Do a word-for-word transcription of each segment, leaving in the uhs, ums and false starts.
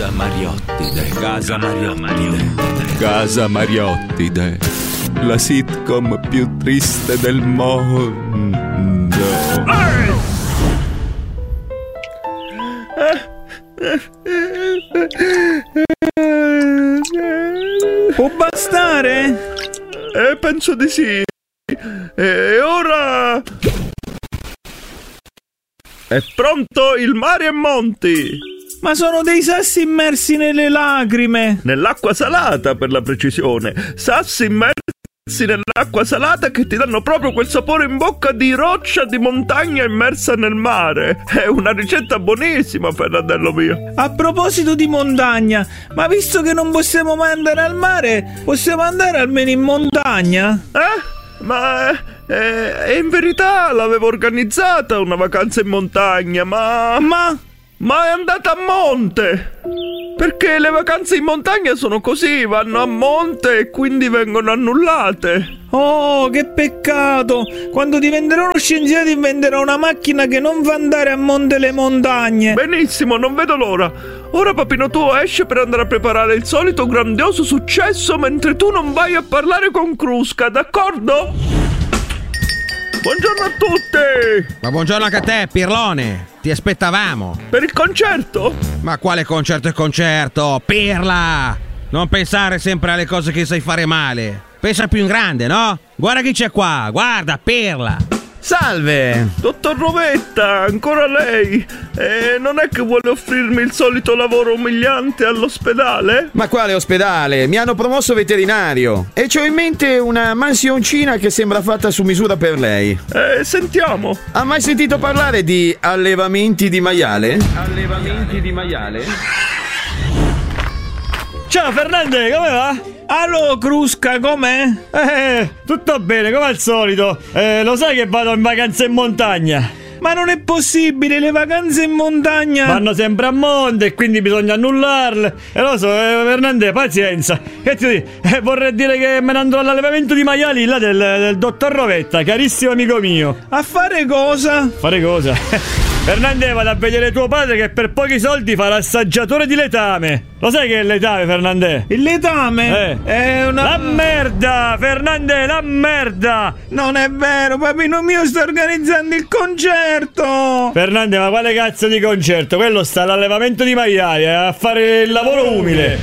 Casa Mariottide, Casa Mariottide, Casa Mariottide, la sitcom più triste del mondo. Può bastare? Eh, penso di sì. E ora... È pronto il mare e monti! Ma sono dei sassi immersi nelle lacrime! Nell'acqua salata, per la precisione. Sassi immersi nell'acqua salata che ti danno proprio quel sapore in bocca di roccia di montagna immersa nel mare. È una ricetta buonissima, Fernandello mio. A proposito di montagna, ma visto che non possiamo mai andare al mare, possiamo andare almeno in montagna? Eh? Ma eh, in verità l'avevo organizzata una vacanza in montagna, ma... Ma... Ma è andata a monte! Perché le vacanze in montagna sono così, vanno a monte e quindi vengono annullate. Oh, che peccato! Quando diventerò uno scienziato inventerò una macchina che non fa andare a monte le montagne. Benissimo, non vedo l'ora. Ora papino tuo esce per andare a preparare il solito grandioso successo mentre tu non vai a parlare con Krusca, d'accordo? Buongiorno a tutti! Ma buongiorno anche a te, Pirlone! Ti aspettavamo! Per il concerto? Ma quale concerto e concerto? Pirla! Non pensare sempre alle cose che sai fare male. Pensa più in grande, no? Guarda chi c'è qua, guarda, Pirla! Salve! Dottor Rovetta, ancora lei? Eh, non è che vuole offrirmi il solito lavoro umiliante all'ospedale? Ma quale ospedale? Mi hanno promosso veterinario e c'ho in mente una mansioncina che sembra fatta su misura per lei. Eh, sentiamo. Ha mai sentito parlare di allevamenti di maiale? Allevamenti di maiale? Ciao Fernando, come va? Allo Krusca, com'è? Eh, tutto bene, come al solito. Eh, lo sai che vado in vacanza in montagna? Ma non è possibile, le vacanze in montagna vanno sempre a monte e quindi bisogna annullarle. E lo so, eh, Fernando, pazienza. Che ti dico? Eh, vorrei dire che me ne andrò all'allevamento di maiali là del, del dottor Rovetta, carissimo amico mio. A fare cosa? Fare cosa? Fernando, vado a vedere tuo padre che per pochi soldi fa l'assaggiatore di letame. Lo sai che è il letame, Fernando? Il letame? Eh. È una... La merda, Fernando, la merda! Non è vero, papino mio sta organizzando il concerto! Fernando, ma quale cazzo di concerto? Quello sta all'allevamento di maiali, a fare il lavoro umile.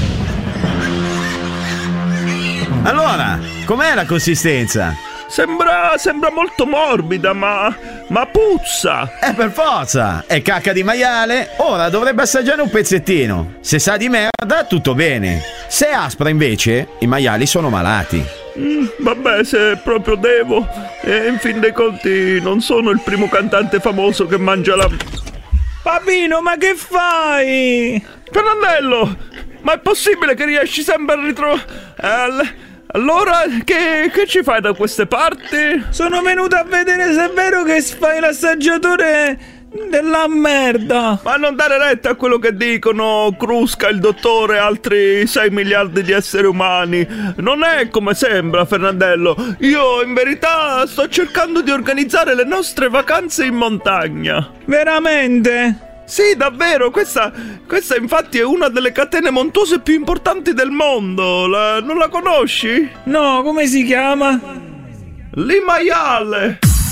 Allora, com'è la consistenza? Sembra, sembra molto morbida, ma, ma puzza. Eh, per forza, è cacca di maiale. Ora dovrebbe assaggiare un pezzettino. Se sa di merda, tutto bene. Se è aspra invece, i maiali sono malati. Mm, vabbè, se proprio devo. E in fin dei conti non sono il primo cantante famoso che mangia la... Papino, ma che fai? Fernandello, ma è possibile che riesci sempre a ritrovare... Eh, Allora, che, che ci fai da queste parti? Sono venuto a vedere se è vero che fai l'assaggiatore della merda. Ma non dare retta a quello che dicono Krusca, il dottore e altri sei miliardi di esseri umani. Non è come sembra, Fernandello. Io in verità sto cercando di organizzare le nostre vacanze in montagna. Veramente? Sì, davvero, questa, questa infatti è una delle catene montuose più importanti del mondo. La, non la conosci? No, come si chiama? L'Himayale.